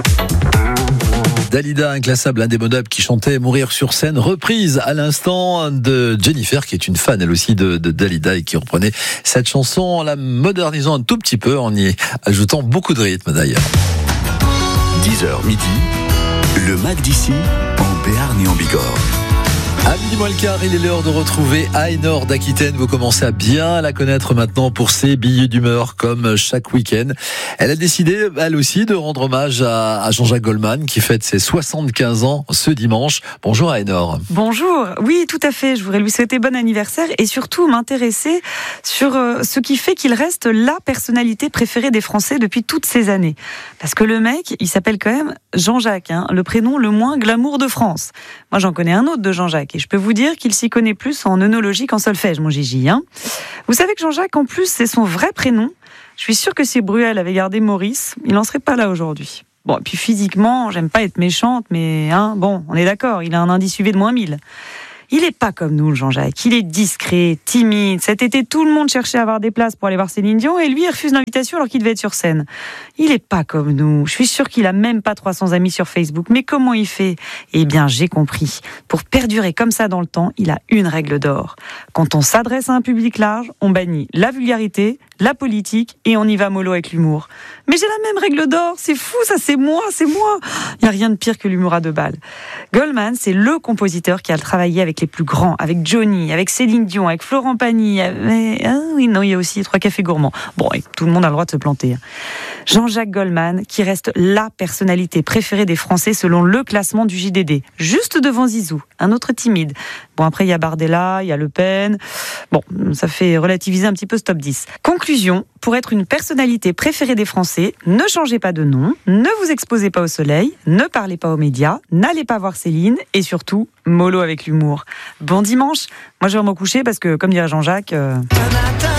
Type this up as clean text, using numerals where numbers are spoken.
Dalida, inclassable, indémodable, qui chantait Mourir sur scène, reprise à l'instant de Jennifer, qui est une fan elle aussi de Dalida et qui reprenait cette chanson en la modernisant un tout petit peu, en y ajoutant beaucoup de rythme d'ailleurs. 10h midi, le Mac d'ici en Béarn et en Bigorre. À midi moins le quart, il est l'heure de retrouver Ainor d'Aquitaine. Vous commencez à bien la connaître maintenant pour ses billets d'humeur, comme chaque week-end. Elle a décidé, elle aussi, de rendre hommage à Jean-Jacques Goldman, qui fête ses 75 ans ce dimanche. Bonjour Ainor. Bonjour, oui tout à fait, je voudrais lui souhaiter bon anniversaire et surtout m'intéresser sur ce qui fait qu'il reste la personnalité préférée des Français depuis toutes ces années. Parce que le mec, il s'appelle quand même Jean-Jacques, le prénom le moins glamour de France. Moi j'en connais un autre de Jean-Jacques. Et je peux vous dire qu'il s'y connaît plus en œnologie qu'en solfège, mon Gigi. Vous savez que Jean-Jacques, en plus, c'est son vrai prénom. Je suis sûre que si Bruel avait gardé Maurice, il n'en serait pas là aujourd'hui. Bon, et puis physiquement, j'aime pas être méchante, mais bon, on est d'accord, il a un indice UV de -1000. Il est pas comme nous, le Jean-Jacques. Il est discret, timide. Cet été, tout le monde cherchait à avoir des places pour aller voir Céline Dion et lui, il refuse l'invitation alors qu'il devait être sur scène. Il est pas comme nous. Je suis sûre qu'il a même pas 300 amis sur Facebook. Mais comment il fait ? Eh bien, j'ai compris. Pour perdurer comme ça dans le temps, il a une règle d'or. Quand on s'adresse à un public large, on bannit la vulgarité, la politique et on y va mollo avec l'humour. Mais j'ai la même règle d'or. C'est fou, ça, c'est moi. Il n'y a rien de pire que l'humour à 2 balles. Goldman, c'est le compositeur qui a travaillé avec les plus grands, avec Johnny, avec Céline Dion, avec Florent Pagny, il y a aussi 3 cafés gourmands. Bon, et tout le monde a le droit de se planter. Jean-Jacques Goldman, qui reste la personnalité préférée des Français selon le classement du JDD, juste devant Zizou, un autre timide. Bon, après, il y a Bardella, il y a Le Pen. Bon, ça fait relativiser un petit peu ce top 10. Conclusion, pour être une personnalité préférée des Français, ne changez pas de nom, ne vous exposez pas au soleil, ne parlez pas aux médias, n'allez pas voir Céline et surtout, mollo avec l'humour. Bon dimanche. Moi, je vais me coucher parce que, comme dirait Jean-Jacques...